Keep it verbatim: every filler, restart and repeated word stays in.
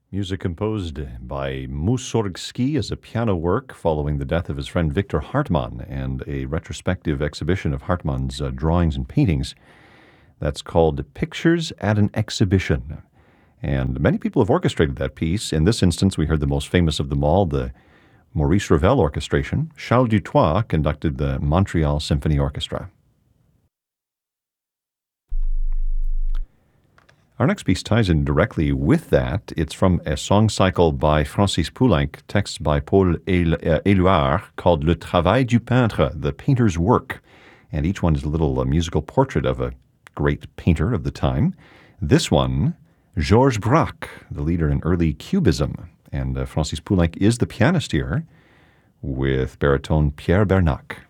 Music composed by Mussorgsky as a piano work following the death of his friend Victor Hartmann and a retrospective exhibition of Hartmann's uh, drawings and paintings. That's called Pictures at an Exhibition. And many people have orchestrated that piece. In this instance, we heard the most famous of them all, the Maurice Ravel Orchestration. Charles Dutoit conducted the Montreal Symphony Orchestra. Our next piece ties in directly with that. It's from a song cycle by Francis Poulenc, texts by Paul Éluard, called Le Travail du Peintre, the painter's work. And each one is a little uh, musical portrait of a great painter of the time. This one, Georges Braque, the leader in early Cubism. And uh, Francis Poulenc is the pianist here with baritone Pierre Bernac.